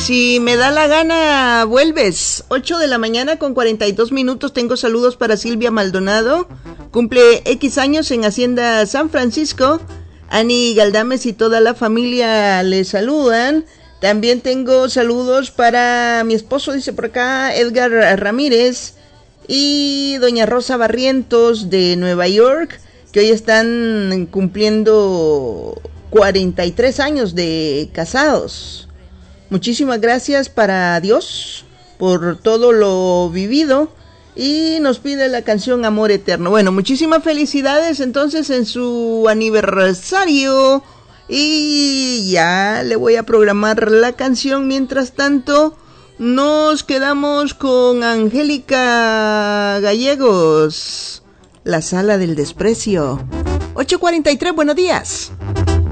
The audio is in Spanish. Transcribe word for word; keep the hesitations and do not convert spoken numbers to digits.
Si me da la gana, vuelves. ocho de la mañana con cuarenta y dos minutos. Tengo saludos para Silvia Maldonado. Cumple X años en Hacienda San Francisco. Ani Galdames y toda la familia le saludan. También tengo saludos para mi esposo, dice por acá, Edgar Ramírez. Y doña Rosa Barrientos de Nueva York, que hoy están cumpliendo cuarenta y tres años de casados. Muchísimas gracias para Dios por todo lo vivido y nos pide la canción Amor Eterno. Bueno, muchísimas felicidades entonces en su aniversario y ya le voy a programar la canción. Mientras tanto, nos quedamos con Angélica Gallegos, La Sala del Desprecio. ocho cuarenta y tres, buenos días.